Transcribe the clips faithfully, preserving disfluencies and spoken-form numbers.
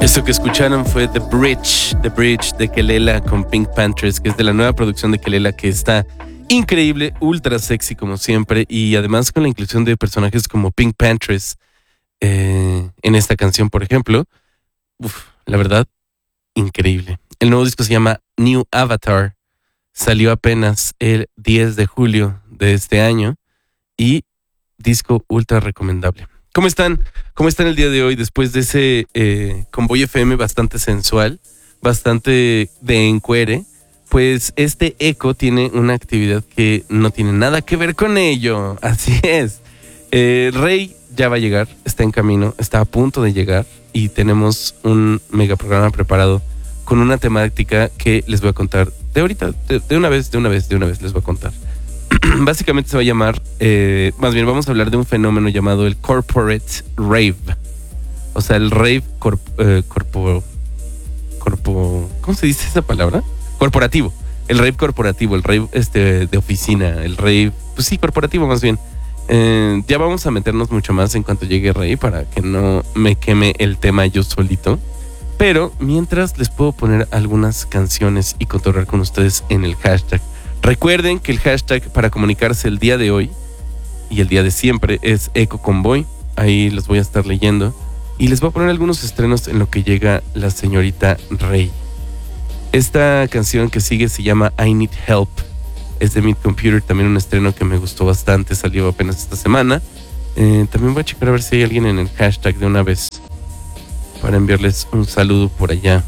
Esto que escucharon fue The Bridge, The Bridge de Kelela con Pink Panthers, que es de la nueva producción de Kelela, que está increíble, ultra sexy como siempre, y además con la inclusión de personajes como Pink Panthers eh, en esta canción, por ejemplo. Uf, la verdad, increíble. El nuevo disco se llama New Avatar, salió apenas el diez de julio de este año y disco ultra recomendable. ¿Cómo están? ¿Cómo están el día de hoy después de ese eh, Convoy F M bastante sensual, bastante de encuere? Pues este eco tiene una actividad que no tiene nada que ver con ello. Así es. Eh, Rey ya va a llegar, está en camino, está a punto de llegar y tenemos un mega programa preparado con una temática que les voy a contar de ahorita, de, de una vez, de una vez, de una vez les voy a contar. Básicamente se va a llamar, eh, más bien vamos a hablar de un fenómeno llamado el Corporate Rave. O sea, el rave corp, eh, corpo, corpo, ¿cómo se dice esa palabra? Corporativo. El rave corporativo, el rave este, de oficina, el rave, pues sí, corporativo más bien. Eh, ya vamos a meternos mucho más en cuanto llegue Rey para que no me queme el tema yo solito. Pero mientras les puedo poner algunas canciones y cotorrear con ustedes en el hashtag. Recuerden que el hashtag para comunicarse el día de hoy y el día de siempre es Eco Convoy. Ahí los voy a estar leyendo y les voy a poner algunos estrenos en lo que llega la señorita Rey. Esta canción que sigue se llama I Need Help. Es de Mid Computer, también un estreno que me gustó bastante, salió apenas esta semana. Eh, también voy a checar a ver si hay alguien en el hashtag de una vez para enviarles un saludo por allá.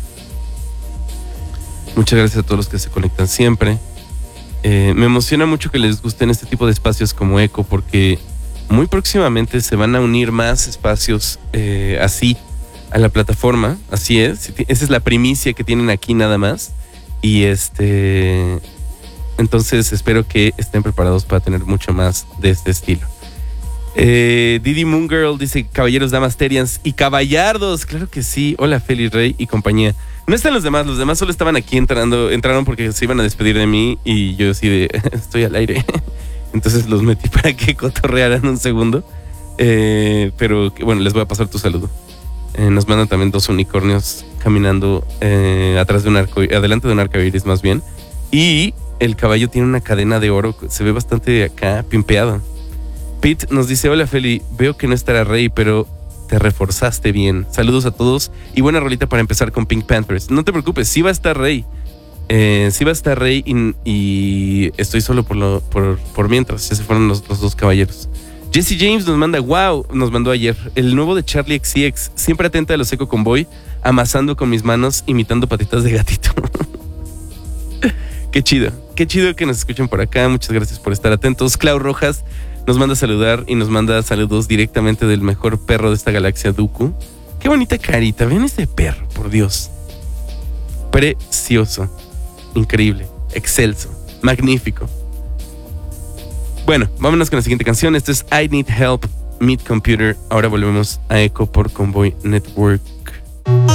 Muchas gracias a todos los que se conectan siempre. Eh, me emociona mucho que les gusten este tipo de espacios como Eco, porque muy próximamente se van a unir más espacios eh, así a la plataforma. Así es, esa es la primicia que tienen aquí nada más. Y este, entonces espero que estén preparados para tener mucho más de este estilo. Eh, Didi Moon Girl dice: caballeros, damas, terians y caballardos. Claro que sí. Hola, Feli, Rey y compañía. No están los demás, los demás solo estaban aquí entrando, entraron porque se iban a despedir de mí y yo así de estoy al aire. Entonces los metí para que cotorrearan un segundo. Eh, pero bueno, les voy a pasar tu saludo. Eh, nos mandan también dos unicornios caminando eh, atrás de un arco, adelante de un arcoíris más bien. Y el caballo tiene una cadena de oro, se ve bastante acá pimpeado. Pete nos dice: hola Feli, veo que no estará Rey, pero te reforzaste bien. Saludos a todos y buena rolita para empezar con Pink Panthers. No te preocupes, sí va a estar Rey. Eh, sí va a estar Rey y, y estoy solo por, lo, por, por mientras. Ya se fueron los, los dos caballeros. Jesse James nos manda, wow, nos mandó ayer el nuevo de Charlie X C X. Siempre atenta a los Eco Convoy, amasando con mis manos, imitando patitas de gatito. Qué chido, qué chido que nos escuchen por acá. Muchas gracias por estar atentos. Clau Rojas nos manda a saludar y nos manda saludos directamente del mejor perro de esta galaxia, Dooku. Qué bonita carita, ven ese perro, por Dios. Precioso, increíble, excelso, magnífico. Bueno, vámonos con la siguiente canción. Esto es I Need Help, Mid Computer. Ahora volvemos a Eco por Convoy Network.